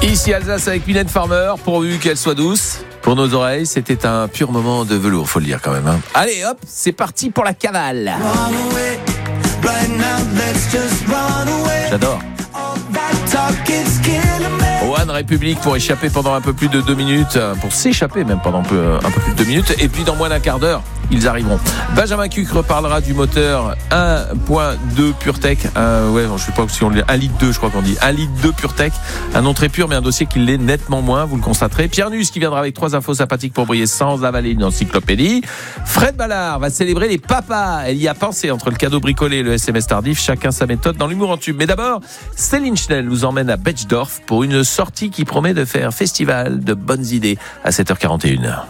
Ici Alsace avec Mylène Farmer, pourvu qu'elle soit douce. Pour nos oreilles, c'était un pur moment de velours, faut le dire quand même. Hein. Allez hop, c'est parti pour la cavale. J'adore. One République pour échapper pendant un peu plus de 2 minutes, pour s'échapper même pendant un peu plus de 2 minutes, et puis dans moins d'un quart d'heure, ils arriveront. Benjamin Cucre parlera du moteur 1.2 PureTech, je sais pas si on dit 1 litre 2, je crois qu'on dit 1 litre 2 PureTech, un nom très pur mais un dossier qui l'est nettement moins, vous le constaterez. Pierre Nusse qui viendra avec 3 infos sympathiques pour briller sans avaler une encyclopédie. Fred Ballard va célébrer les papas, elle y a pensé entre le cadeau bricolé et le SMS tardif, chacun sa méthode dans l'humour en tube. Mais d'abord, Céline Schnell nous emmène à Betschdorf pour une sortie qui promet de faire festival de bonnes idées à 7h41.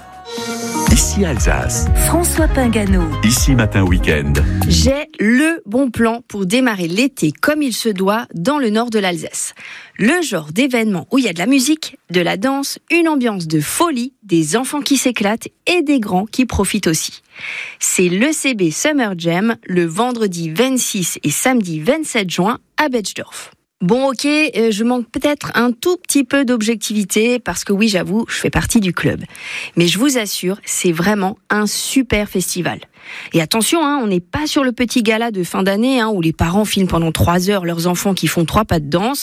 Ici Alsace. François Pingano. Ici Matin Week-end. J'ai le bon plan pour démarrer l'été comme il se doit dans le nord de l'Alsace. Le genre d'événement où il y a de la musique, de la danse, une ambiance de folie, des enfants qui s'éclatent et des grands qui profitent aussi. C'est l'ECB Summer Jam le vendredi 26 et samedi 27 juin à Betschdorf. Bon, ok, je manque peut-être un tout petit peu d'objectivité parce que oui, j'avoue, je fais partie du club. Mais je vous assure, c'est vraiment un super festival. Et attention, on n'est pas sur le petit gala de fin d'année où les parents filment pendant 3 heures leurs enfants qui font 3 pas de danse.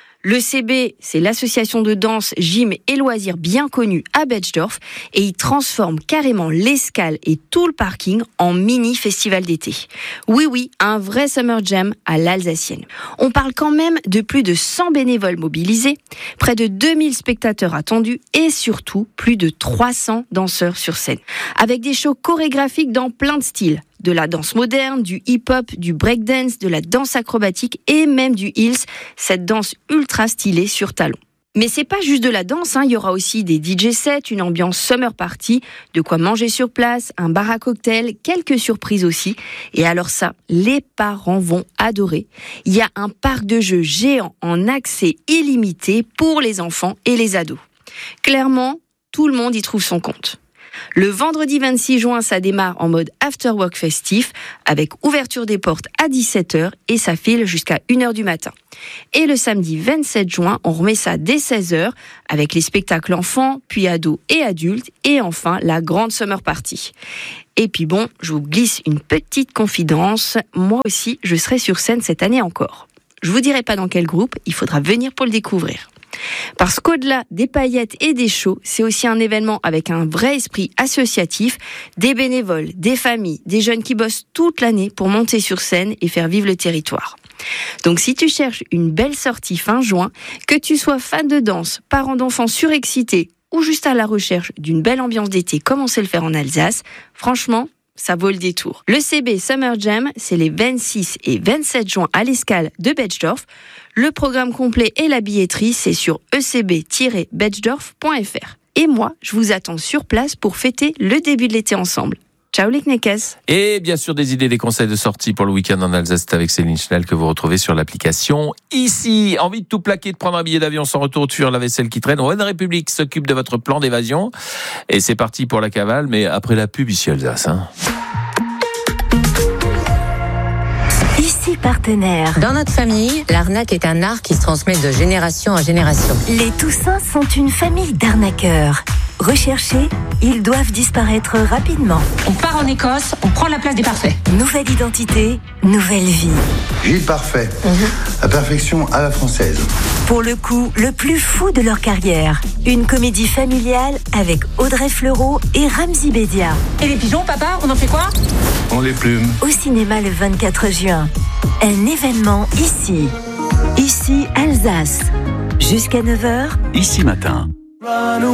L'ECB, c'est l'association de danse, gym et loisirs bien connue à Betschdorf et il transforme carrément l'escale et tout le parking en mini-festival d'été. Oui, un vrai Summer Jam à l'alsacienne. On parle quand même de plus de 100 bénévoles mobilisés, près de 2000 spectateurs attendus et surtout plus de 300 danseurs sur scène. Avec des shows chorégraphiques dans plein de styles. De la danse moderne, du hip-hop, du breakdance, de la danse acrobatique et même du heels, cette danse ultra stylée sur talons. Mais c'est pas juste de la danse, il y aura aussi des DJ sets, une ambiance summer party, de quoi manger sur place, un bar à cocktail, quelques surprises aussi. Et alors ça, les parents vont adorer. Il y a un parc de jeux géant en accès illimité pour les enfants et les ados. Clairement, tout le monde y trouve son compte. Le vendredi 26 juin, ça démarre en mode after-work festif, avec ouverture des portes à 17h et ça file jusqu'à 1h du matin. Et le samedi 27 juin, on remet ça dès 16h, avec les spectacles enfants, puis ados et adultes, et enfin la grande summer party. Et puis bon, je vous glisse une petite confidence, moi aussi je serai sur scène cette année encore. Je vous dirai pas dans quel groupe, il faudra venir pour le découvrir. Parce qu'au-delà des paillettes et des shows, c'est aussi un événement avec un vrai esprit associatif, des bénévoles, des familles, des jeunes qui bossent toute l'année pour monter sur scène et faire vivre le territoire. Donc si tu cherches une belle sortie fin juin, que tu sois fan de danse, parent d'enfants surexcités ou juste à la recherche d'une belle ambiance d'été comme on sait le faire en Alsace, franchement, ça vaut le détour. Le CB Summer Jam, c'est les 26 et 27 juin à l'escale de Betschdorf. Le programme complet et la billetterie, c'est sur ecb-betschdorf.fr. Et moi, je vous attends sur place pour fêter le début de l'été ensemble. Ciao les kneckes. Et bien sûr, des idées, des conseils de sortie pour le week-end en Alsace, c'est avec Céline Schnell que vous retrouvez sur l'application Ici. Envie de tout plaquer, de prendre un billet d'avion sans retour, de fuir la vaisselle qui traîne. One République s'occupe de votre plan d'évasion. Et c'est parti pour la cavale, mais après la pub ici Alsace. Ici partenaire. Dans notre famille, l'arnaque est un art qui se transmet de génération en génération. Les Toussins sont une famille d'arnaqueurs. Recherchés, ils doivent disparaître rapidement. On part en Écosse, on prend la place des parfaits. Nouvelle identité, nouvelle vie. Gilles Parfait, la perfection à la française. Pour le coup, le plus fou de leur carrière. Une comédie familiale avec Audrey Fleurot et Ramzy Bedia. Et les pigeons, papa, on en fait quoi? On les plume. Au cinéma le 24 juin. Un événement ici. Ici Alsace. Jusqu'à 9h. Ici Matin.